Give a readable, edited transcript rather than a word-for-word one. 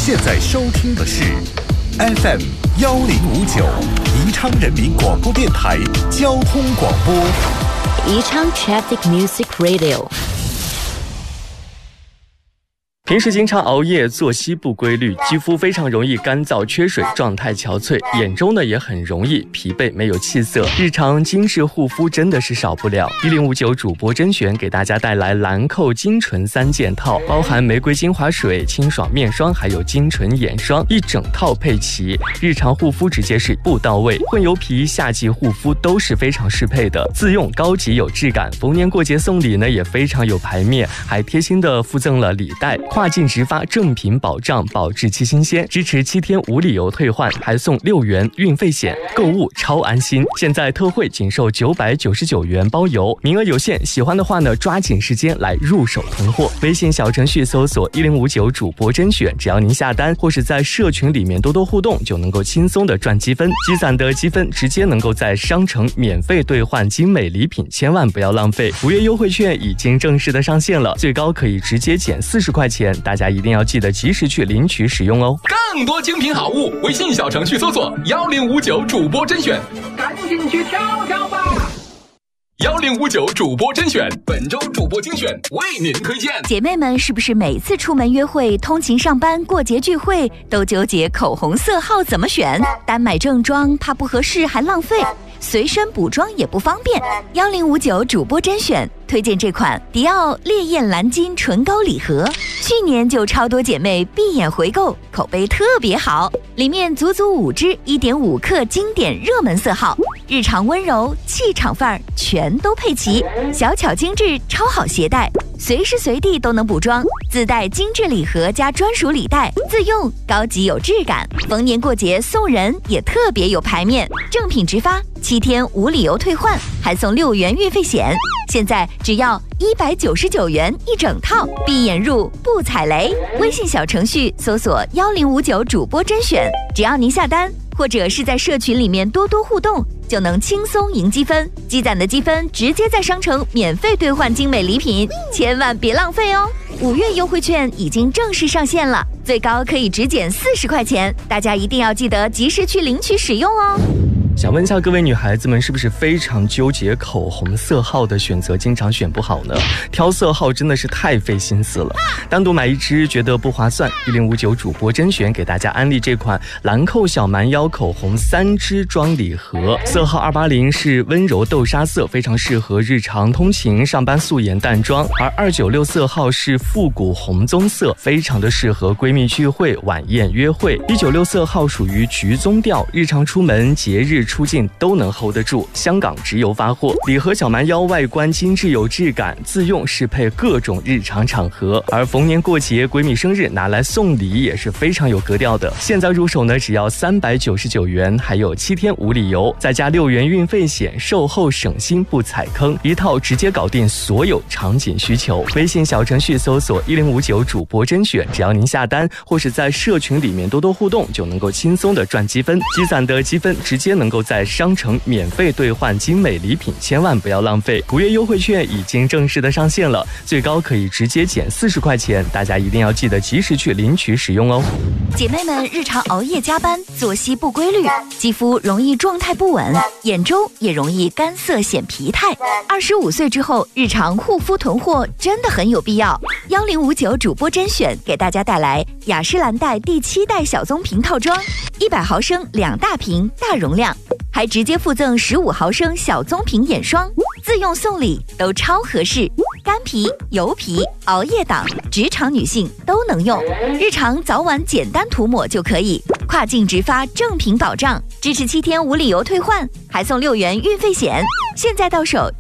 现在收听的是 FM 1059宜昌人民广播电台交通广播。 宜昌 Traffic Music Radio。 平时经常熬夜，作息不规律，肌肤非常容易干燥缺水，状态憔悴，眼周呢也很容易疲惫，没有气色。日常精致护肤真的是少不了。1059主播甄选给大家带来兰蔻精纯3件套，包含玫瑰精华水、清爽面霜，还有精纯眼霜，一整套配齐，日常护肤直接是不到位。混油皮、夏季护肤都是非常适配的，自用高级有质感。逢年过节送礼呢也非常有排面，还贴心的附赠了礼袋。跨境直发正品保障，保质期新鲜，支持7天无理由退换，还送6元运费险，购物超安心。现在特惠仅售999元包邮，名额有限，喜欢的话呢，抓紧时间来入手囤货。微信小程序搜索1059主播甄选，只要您下单或是在社群里面多多互动，就能够轻松的赚积分，积攒的积分直接能够在商城免费兑换精美礼品，千万不要浪费。5月优惠券已经正式的上线了，最高可以直接减40块钱，大家一定要记得及时去领取使用哦。 更多精品好物，微信小程序搜索1059主播甄选，赶紧去挑挑吧。1059主播甄选，本周主播精选为您推荐。 姐妹们是不是每次出门约会、通勤上班、过节聚会都纠结口红色号怎么选？单买正装怕不合适还浪费，随身补妆也不方便。1059主播甄选推荐这款迪奥烈焰蓝金唇膏礼盒，去年就超多姐妹闭眼回购，口碑特别好。里面足足5支1.5克经典热门色号，日常温柔、气场范儿全都配齐，小巧精致，超好携带，随时随地都能补妆。自带精致礼盒加专属礼袋，自用高级有质感。逢年过节送人也特别有排面，正品直发，7天无理由退换，还送6元运费险。现在只要199元一整套，闭眼入不踩雷。微信小程序搜索1059主播甄选，只要您下单或者是在社群里面多多互动，就能轻松赢积分，积攒的积分直接在商城免费兑换精美礼品，千万别浪费哦。5月优惠券已经正式上线了，最高可以直减40块钱，大家一定要记得及时去领取使用哦。 想问一下各位女孩子们，是不是非常纠结口红色号的选择，经常选不好呢？挑色号真的是太费心思了，单独买一支觉得不划算。1059主播甄选给大家安利这款兰蔻小蛮腰口红3支装礼盒，色号280是温柔豆沙色，非常适合日常通勤、上班素颜淡妆，而296色号是复古红棕色，非常的适合闺蜜聚会、晚宴约会。196色号属于橘棕调，日常出门、节日出境都能 hold 得住，香港直邮发货。礼盒小蛮腰外观精致有质感，自用适配各种日常场合，而逢年过节、闺蜜生日拿来送礼也是非常有格调的。现在入手呢，只要399元，还有7天无理由，再加6元运费险，售后省心不踩坑，一套直接搞定所有场景需求。微信小程序搜索1059主播甄选，只要您下单或是在社群里面多多互动，就能够轻松的赚积分，积攒的积分直接能够在商城免费兑换精美礼品，千万不要浪费。5月优惠券已经正式的上线了，最高可以直接减40块钱，大家一定要记得及时去领取使用哦。 姐妹们日常熬夜加班，作息不规律，肌肤容易状态不稳，眼周也容易干涩显疲态。25岁之后，日常护肤囤货真的很有必要。1059主播甄选给大家带来雅诗兰黛第7代小棕瓶套装，100毫升2大瓶，大容量，还直接附赠15毫升小棕瓶眼霜，自用送礼都超合适。干皮、油皮、熬夜党、职场女性都能用，日常早晚简单涂抹就可以。跨境直发正品保障，支持7天无理由退换，还送6元运费险。现在到手